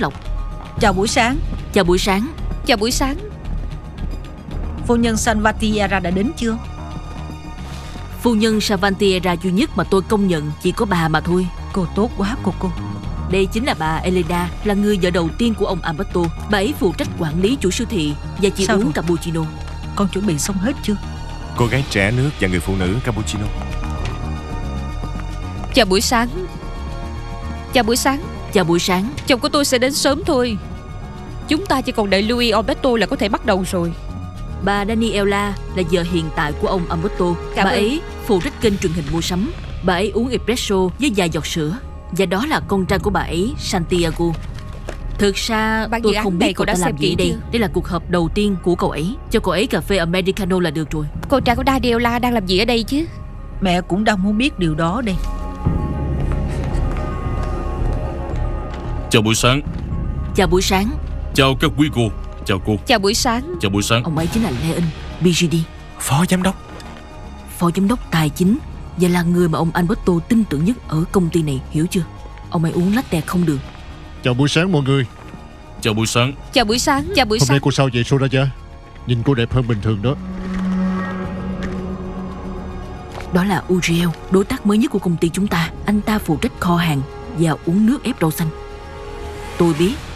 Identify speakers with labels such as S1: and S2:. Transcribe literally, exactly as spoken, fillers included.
S1: lọc.
S2: Chào buổi sáng.
S1: Chào buổi sáng.
S3: Chào buổi sáng.
S2: Phu nhân Salvatierra đã đến chưa?
S1: Phu nhân Salvatierra duy nhất mà tôi công nhận chỉ có bà mà thôi.
S2: Cô tốt quá cô cô.
S1: Đây chính là bà Elena, là người vợ đầu tiên của ông Alberto. Bà ấy phụ trách quản lý chuỗi siêu thị và chỉ
S2: Sao
S1: uống
S2: rồi?
S1: cappuccino.
S2: Con chuẩn bị xong hết chưa?
S4: Cô gái trẻ nước và người phụ nữ cappuccino.
S3: Chào buổi sáng. Chào buổi sáng.
S1: Chào buổi sáng.
S3: Chồng của tôi sẽ đến sớm thôi. Chúng ta chỉ còn đợi Luis Alberto là có thể bắt đầu rồi.
S1: Bà Daniela là vợ hiện tại của ông Alberto.
S3: Cảm
S1: Bà
S3: ơn.
S1: ấy phụ trách kênh truyền hình mua sắm. Bà ấy uống espresso với vài giọt sữa. Và đó là con trai của bà ấy, Santiago. Thực ra
S3: Ban
S1: tôi
S3: dự án
S1: không
S3: này
S1: biết
S3: cậu
S1: cậu
S3: đã
S1: ta
S3: xem
S1: làm gì
S3: kỹ
S1: ở đây.
S3: chưa?
S1: Đây là cuộc họp đầu tiên của cậu ấy. Cho cậu ấy cà phê Americano là được rồi.
S3: Con trai của Daniela đang làm gì ở đây chứ?
S2: Mẹ cũng đang muốn biết điều đó đây.
S5: Chào buổi sáng.
S1: Chào buổi sáng.
S5: Chào các quý cô. Chào cô.
S3: Chào buổi sáng.
S5: Chào buổi sáng.
S1: Ông ấy chính là Leon bê giê đê,
S4: Phó giám đốc.
S1: phó giám đốc tài chính, và là người mà ông Alberto tin tưởng nhất ở công ty này, hiểu chưa? Ông ấy uống latte không đường.
S6: Chào buổi sáng mọi người.
S5: Chào buổi sáng.
S3: Chào buổi sáng. Chào buổi
S6: Hôm
S3: sáng.
S6: nay cô sao vậy Soraya? Nhìn cô đẹp hơn bình thường đó.
S1: Đó là Uriel, đối tác mới nhất của công ty chúng ta. Anh ta phụ trách kho hàng và uống nước ép rau xanh. Tôi biết